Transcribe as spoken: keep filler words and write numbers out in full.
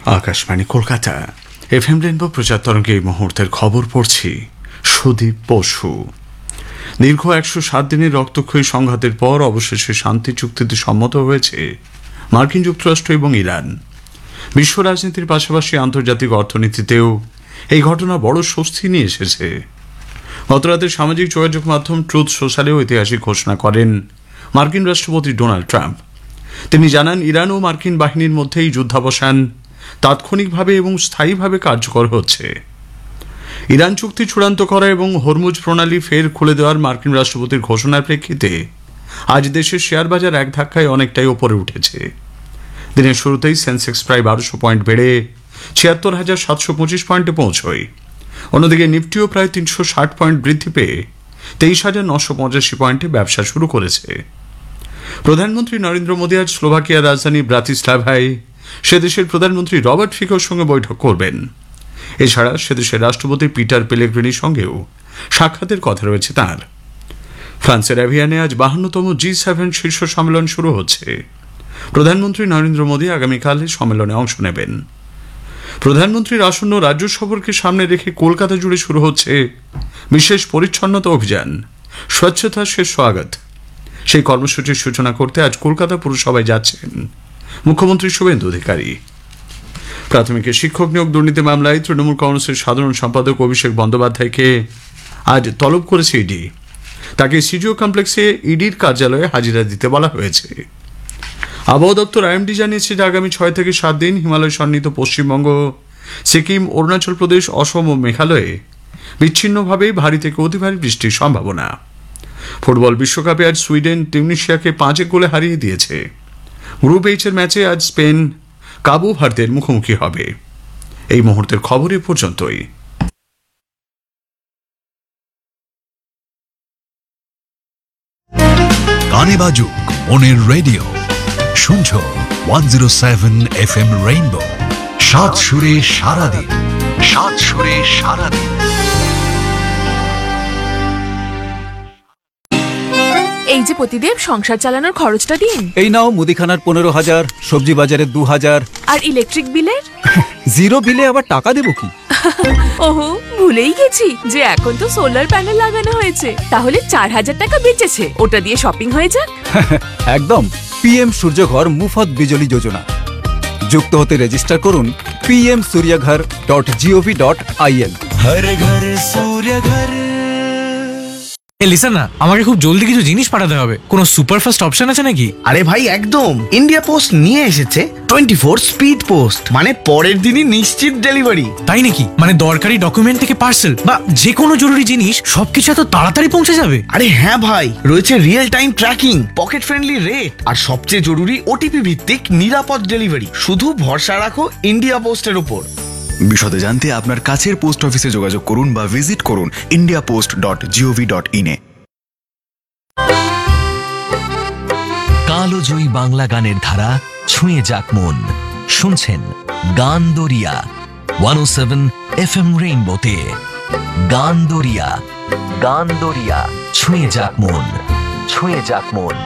Akashvani Kolkata FM rainbow প্রচার তরঙ্গে এই মুহূর্তের খবর পড়ছি সুদীপ বসু। দীর্ঘ একশো সাত দিনের রক্তক্ষয়ী সংঘাতের পর অবশেষে শান্তি চুক্তিতে সম্মত হয়েছে মার্কিন যুক্তরাষ্ট্র এবং ইরান। বিশ্ব রাজনীতির পাশাপাশি আন্তর্জাতিক অর্থনীতিতেও এই ঘটনা বড় স্বস্তি নিয়ে এসেছে। গতরাতে সামাজিক যোগাযোগ মাধ্যম ট্রুথ সোশ্যালেও ঐতিহাসিক ঘোষণা করেন মার্কিন রাষ্ট্রপতি ডোনাল্ড ট্রাম্প। তিনি জানান, ইরান ও মার্কিন বাহিনীর মধ্যেই যুদ্ধাবসান তাৎক্ষণিকভাবে এবং স্থায়ীভাবে কার্যকর হচ্ছে। ইরান চুক্তি চূড়ান্ত করা এবং হরমুজ প্রণালী ফের খুলে দেওয়ার মার্কিন রাষ্ট্রপতির ঘোষণার প্রেক্ষিতে আজ দেশের শেয়ার বাজার এক ধাক্কায় অনেকটাই ওপরে উঠেছে। দিনের শুরুতেই সেন্সেক্স প্রায় বারোশো পয়েন্ট বেড়ে ছিয়াত্তর হাজার সাতশো পঁচিশ পয়েন্টে পৌঁছয়। অন্যদিকে নিফটিও প্রায় তিনশো ষাট পয়েন্ট বৃদ্ধি পেয়ে তেইশ হাজার নশো পঁচাশি পয়েন্টে ব্যবসা শুরু করেছে। প্রধানমন্ত্রী নরেন্দ্র মোদী আজ স্লোভাকিয়ার রাজধানী ব্রাতিস্লাভায় সে দেশের প্রধানমন্ত্রী রবার্ট ফিকোর সঙ্গে বৈঠক করবেন। এছাড়া সে দেশের রাষ্ট্রপতি পিটার পেলেগ্রিনির সঙ্গেও সাক্ষাতের কথা রয়েছে তাঁর। ফ্রান্সের অ্যাভিয়ানে আজ বাহান্নতম জি সেভেন শীর্ষ সম্মেলন শুরু হচ্ছে। প্রধানমন্ত্রী নরেন্দ্র মোদী আগামীকাল সম্মেলনে অংশ নেবেন। প্রধানমন্ত্রীর আসন্ন রাজ্য সফরকে সামনে রেখে কলকাতা জুড়ে শুরু হচ্ছে বিশেষ পরিচ্ছন্নতা অভিযান স্বচ্ছতা সে স্বাগত। সেই কর্মসূচির সূচনা করতে আজ কলকাতা পুরসভায় যাচ্ছেন মুখ্যমন্ত্রী শুভেন্দু অধিকারী। প্রাথমিকের শিক্ষক নিয়োগ দুর্নীতি মামলায় তৃণমূল কংগ্রেসের সাধারণ সম্পাদক অভিষেক বন্দ্যোপাধ্যায়কে আজ তলব করেছে ইডি। তাকে সিজিও কমপ্লেক্সে ইডির কার্যালয়ে হাজিরা দিতে বলা হয়েছে। আবহাওয়া দপ্তর আইএমডি জানিয়েছে যে আগামী ছয় থেকে সাত দিন হিমালয় সন্নিহিত পশ্চিমবঙ্গ, সিকিম, অরুণাচল প্রদেশ, অসম ও মেঘালয়ে বিচ্ছিন্নভাবে ভারী থেকে অতি ভারী বৃষ্টির সম্ভাবনা। ফুটবল বিশ্বকাপে আজ সুইডেন টিউনিশিয়াকে পাঁচ এক গোলে হারিয়ে দিয়েছে। গ্রুপ এইচ এর ম্যাচে আজ স্পেন কাবু ভারতের মুখোমুখি হবে। এই মুহূর্তের খবর এ পর্যন্তই। গানে বাজুক মনের রেডিও, শুনছো one zero seven F M rainbow. সাত সুরে সারাদিন, সাত সুরে সারাদিন। এই যে প্রতিদেব, সংসার চালানোর খরচটা দিন। এই নাও মুদিখানার পনেরো হাজার, সবজি বাজারের দু হাজার। আর ইলেকট্রিক বিলের? জিরো বিলে আবার টাকা দেবো কি? ওহো, ভুলেই গেছি যে এখন তো সোলার প্যানেল লাগানো হয়েছে। তাহলে চার হাজার টাকা বেঁচেছে, ওটা দিয়ে শপিং হয়ে যাক। একদম। পিএম সূর্যঘর মুফত বিজলি যোজনা। যুক্ত হতে রেজিস্টার করুন P M সূর্যঘর dot gov dot in. হর ঘর সূর্যঘর। এ লিসেন না, আমাকে খুব জলদি কিছু জিনিস পাঠাতে হবে। কোনো সুপারফাস্ট অপশন আছে নাকি? আরে ভাই একদম, ইন্ডিয়া পোস্ট নিয়ে এসেছে টোয়েন্টি ফোর স্পিড পোস্ট, মানে পরের দিনই নিশ্চিত ডেলিভারি। তাই নাকি? মানে দরকারি ডকুমেন্ট থেকে পার্সেল বা যে কোনো জরুরি জিনিস সবকিছু এত তাড়াতাড়ি পৌঁছে যাবে? আরে হ্যাঁ ভাই, রয়েছে real time tracking, pocket friendly rate আর সবচেয়ে জরুরি ওটিপি ভিত্তিক নিরাপদ ডেলিভারি। শুধু ভরসা রাখো ইন্ডিয়া পোস্টের উপর। বিশদে জানতে আপনার কাছের পোস্ট অফিসে যোগাযোগ করুন বা ভিজিট করুন India post dot gov dot in a. কালোজয়ী Bangla গানের ধারা ছুঁয়ে যাক মন। শুনছেন গান দরিয়া ওয়ান ও সেভেন এফ এম রেইনবোতে। গান দরিয়া, গান দরিয়া, ছুঁয়ে যাক মন, ছুঁয়ে যাক মন।